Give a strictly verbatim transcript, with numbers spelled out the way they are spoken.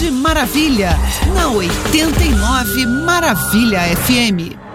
Tarde Maravilha, na oitenta e nove Maravilha F M.